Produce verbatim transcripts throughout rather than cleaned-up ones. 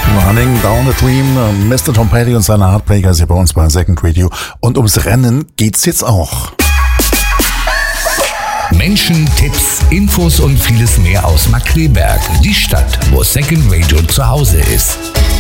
Running Down the Dream, Mister Tom Petty und seine Heartbreakers hier bei uns bei Second Radio. Und ums Rennen geht's jetzt auch. Menschen, Tipps, Infos und vieles mehr aus Markkleeberg, die Stadt, wo Second Radio zu Hause ist.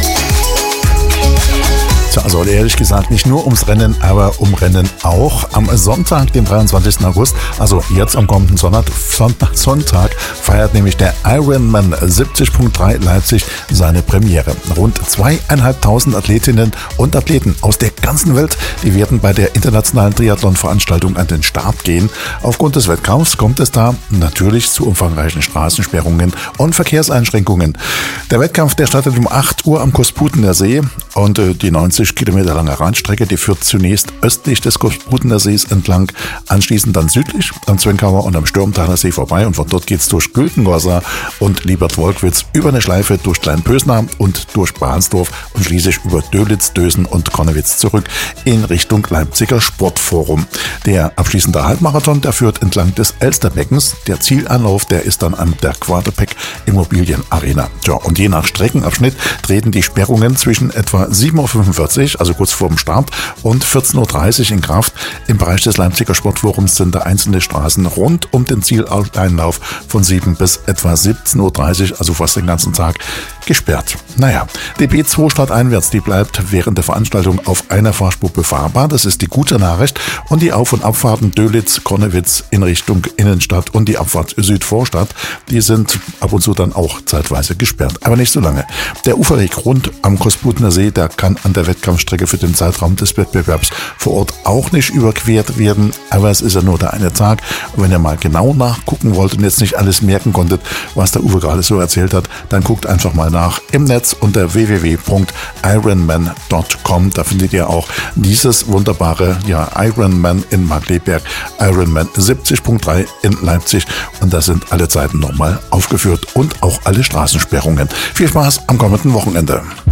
Tja, also ehrlich gesagt nicht nur ums Rennen, aber um Rennen auch. Am Sonntag, dem dreiundzwanzigsten August, also jetzt am kommenden Sonntag, Sonntag, Sonntag feiert nämlich der Ironman siebzig Punkt drei Leipzig seine Premiere. Rund zweieinhalbtausend Athletinnen und Athleten aus der ganzen Welt, die werden bei der internationalen Triathlon-Veranstaltung an den Start gehen. Aufgrund des Wettkampfs kommt es da natürlich zu umfangreichen Straßensperrungen und Verkehrseinschränkungen. Der Wettkampf, der startet um acht Uhr am Kosputener See und äh, die neunzig Kilometer lange Radstrecke, die führt zunächst östlich des Kosputener Sees entlang, anschließend dann südlich am Zwenkauer und am Stürmtaler See vorbei und von dort geht's durch Gültengorsa und Liebert-Wolkwitz über eine Schleife durch Kleinpösna und durch Bahnsdorf und schließlich über Dölitz, Dösen und Konnewitz zurück in Richtung Leipziger Sportforum. Der abschließende Halbmarathon, der führt entlang des Elsterbeckens. Der Zielanlauf, der ist dann an der Quaterpeck Immobilien Arena. Tja, und je nach Streckenabschnitt treten die Sperrungen zwischen etwa sieben Uhr fünfundvierzig, also kurz vor dem Start, und vierzehn Uhr dreißig in Kraft. Im Bereich des Leipziger Sportforums sind da einzelne Straßen rund um den Zieleinlauf von sieben bis etwa siebzehn Uhr dreißig, also fast den ganzen Tag, gesperrt. Naja, die B zwei stadteinwärts, die bleibt während der Veranstaltung auf einer Fahrspur befahrbar. Das ist die gute Nachricht. Und die Auf- und Abfahrten Dölitz, Konnewitz in Richtung Innenstadt und die Abfahrt Südvorstadt, die sind ab und zu dann auch zeitweise gesperrt. Aber nicht so lange. Der Uferweg rund am Kosputener See, der kann an der Wettkampfstrecke für den Zeitraum des Wettbewerbs vor Ort auch nicht überquert werden. Aber es ist ja nur der eine Tag. Und wenn ihr mal genau nachgucken wollt und jetzt nicht alles merken konntet, was der Uwe gerade so erzählt hat, dann guckt einfach mal nach im Netz unter w w w punkt ironman punkt com. Da findet ihr auch dieses wunderbare ja, Ironman in Markkleeberg, Ironman siebzig Punkt drei in Leipzig. Und da sind alle Zeiten nochmal aufgeführt und auch alle Straßensperrungen. Viel Spaß am kommenden Wochenende.